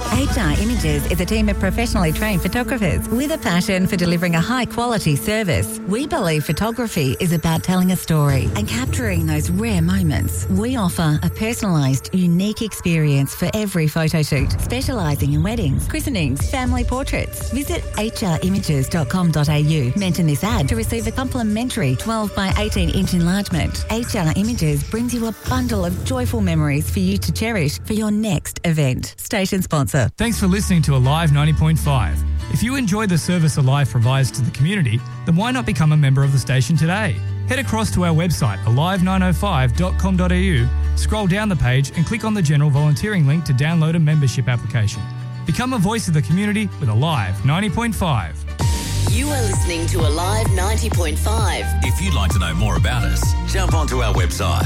HR Images is a team of professionally trained photographers with a passion for delivering a high-quality service. We believe photography is about telling a story and capturing those rare moments. We offer a personalised, unique experience for every photo shoot, specialising in weddings, christenings, family portraits. Visit hrimages.com.au. Mention this ad to receive a complimentary 12 by 18-inch enlargement. HR Images brings you a bundle of joyful memories for you to cherish for your next event. Station sponsor. Thanks for listening to Alive 90.5. If you enjoy the service Alive provides to the community, then why not become a member of the station today? Head across to our website, alive905.com.au, scroll down the page and click on the general volunteering link to download a membership application. Become a voice of the community with Alive 90.5. You are listening to Alive 90.5. If you'd like to know more about us, jump onto our website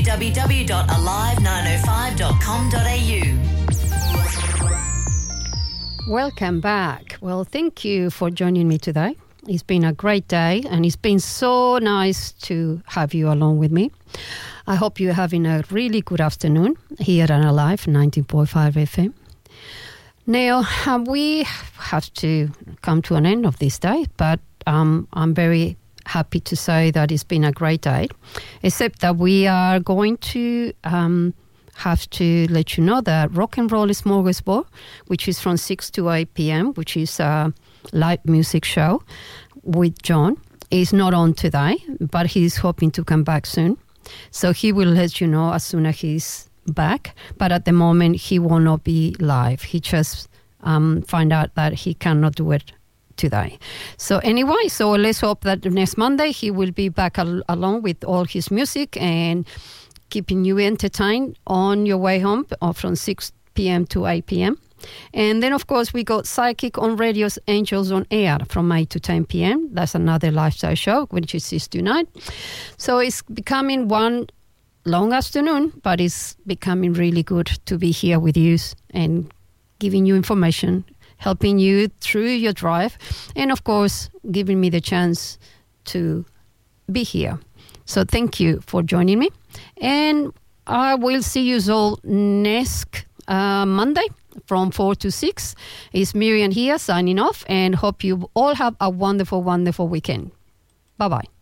www.alive905.com.au. Welcome back. Well, thank you for joining me today. It's been a great day and it's been so nice to have you along with me. I hope you're having a really good afternoon here on Alive 90.5 FM. Now, we have to come to an end of this day, but I'm very happy to say that it's been a great day, except that we are going to have to let you know that Rock and Roll Smorgasbord, which is from 6 to 8 p.m., which is a live music show with John, is not on today, but he's hoping to come back soon. So he will let you know as soon as he's back, but at the moment he will not be live. He just find out that he cannot do it today. So anyway, so let's hope that next Monday he will be back along with all his music and keeping you entertained on your way home from 6 p.m. to 8 p.m. And then, of course, we got Psychic on Radio's Angels on Air from 8 to 10 p.m. That's another lifestyle show, which is 6 to 9. So it's becoming one long afternoon, but it's becoming really good to be here with you and giving you information, helping you through your drive, and, of course, giving me the chance to be here. So thank you for joining me. And I will see you all next Monday from 4 to 6. It's Miriam here signing off and hope you all have a wonderful, wonderful weekend. Bye-bye.